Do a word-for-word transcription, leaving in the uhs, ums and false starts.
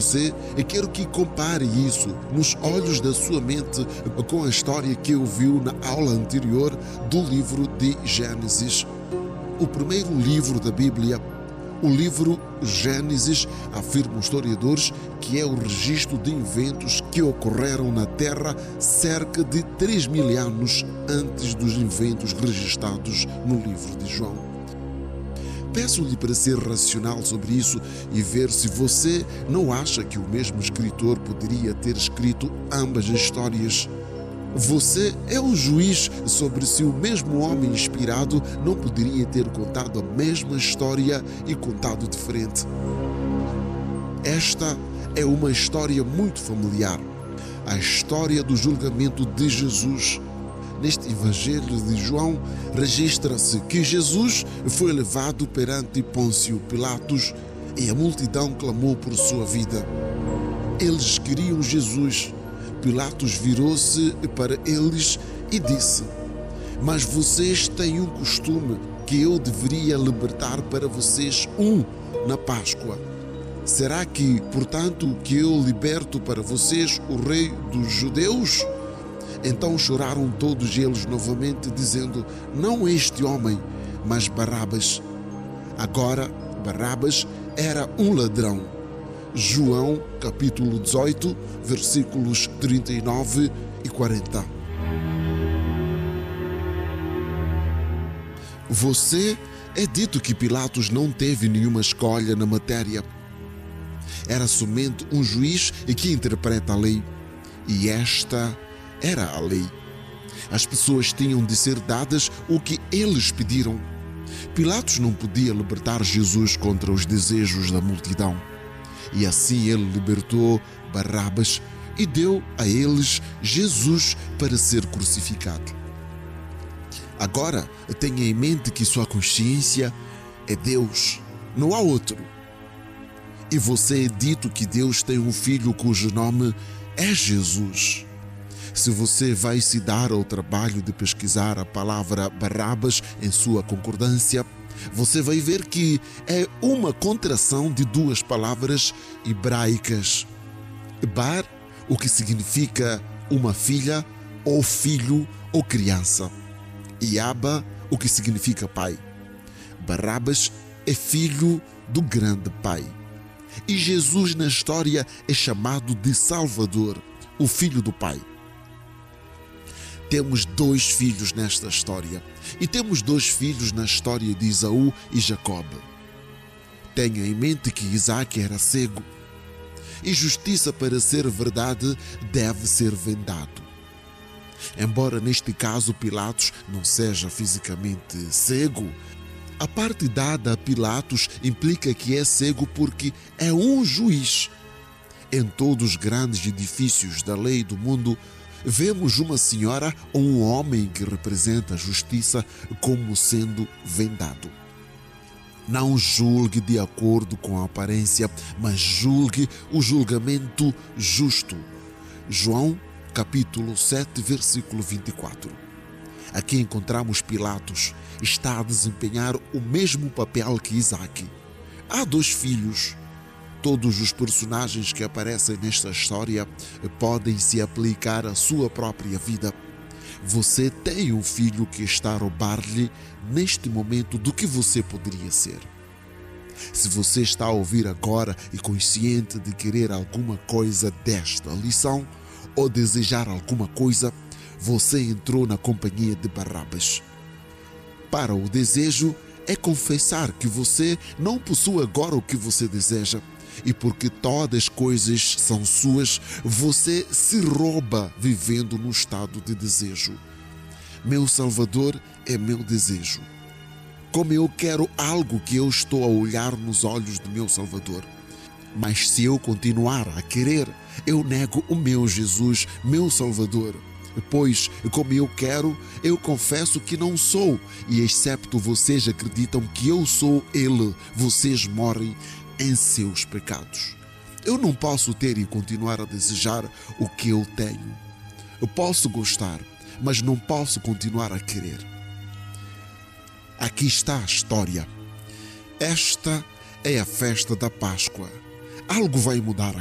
você, eu quero que compare isso nos olhos da sua mente com a história que ouviu na aula anterior do livro de Gênesis. O primeiro livro da Bíblia, o livro Gênesis, afirmam historiadores que é o registro de eventos que ocorreram na Terra cerca de três mil anos antes dos eventos registrados no livro de João. Peço-lhe para ser racional sobre isso e ver se você não acha que o mesmo escritor poderia ter escrito ambas as histórias. Você é o juiz sobre se o mesmo homem inspirado não poderia ter contado a mesma história e contado diferente. Esta é uma história muito familiar, a história do julgamento de Jesus. Neste Evangelho de João, registra-se que Jesus foi levado perante Pôncio Pilatos e a multidão clamou por sua vida. Eles queriam Jesus. Pilatos virou-se para eles e disse: mas vocês têm um costume que eu deveria libertar para vocês um na Páscoa. Será que, portanto, que eu liberto para vocês o rei dos judeus? Então choraram todos eles novamente, dizendo: não este homem, mas Barrabas. Agora, Barrabas era um ladrão. João, capítulo dezoito, versículos trinta e nove e quarenta. Você é dito que Pilatos não teve nenhuma escolha na matéria. Era somente um juiz que interpreta a lei. E esta era a lei. As pessoas tinham de ser dadas o que eles pediram. Pilatos não podia libertar Jesus contra os desejos da multidão. E assim ele libertou Barrabas e deu a eles Jesus para ser crucificado. Agora, tenha em mente que sua consciência é Deus, não há outro. E você é dito que Deus tem um filho cujo nome é Jesus. Se você vai se dar ao trabalho de pesquisar a palavra Barrabas em sua concordância, você vai ver que é uma contração de duas palavras hebraicas. Bar, o que significa uma filha, ou filho, ou criança. E Abba, o que significa pai. Barrabas é filho do grande pai. E Jesus na história é chamado de Salvador, o filho do pai. Temos dois filhos nesta história. E temos dois filhos na história de Esaú e Jacob. Tenha em mente que Isaac era cego. E justiça, para ser verdade, deve ser vendado. Embora neste caso Pilatos não seja fisicamente cego, a parte dada a Pilatos implica que é cego porque é um juiz. Em todos os grandes edifícios da lei do mundo, vemos uma senhora ou um homem que representa a justiça como sendo vendado. Não julgue de acordo com a aparência, mas julgue o julgamento justo. João, capítulo sete, versículo vinte e quatro. Aqui encontramos Pilatos, está a desempenhar o mesmo papel que Isaac. Há dois filhos. Todos os personagens que aparecem nesta história podem se aplicar à sua própria vida. Você tem um filho que está a roubar-lhe neste momento do que você poderia ser. Se você está a ouvir agora e consciente de querer alguma coisa desta lição ou desejar alguma coisa, você entrou na companhia de Barrabas. Para o desejo é confessar que você não possui agora o que você deseja. E porque todas as coisas são suas, você se rouba vivendo no estado de desejo. Meu Salvador é meu desejo. Como eu quero algo que eu estou a olhar nos olhos do meu Salvador. Mas se eu continuar a querer, eu nego o meu Jesus, meu Salvador. Pois, como eu quero, eu confesso que não sou, e excepto vocês acreditam que eu sou Ele, vocês morrem em seus pecados. Eu não posso ter e continuar a desejar o que eu tenho. Eu posso gostar, mas não posso continuar a querer. Aqui está a história. Esta é a festa da Páscoa. Algo vai mudar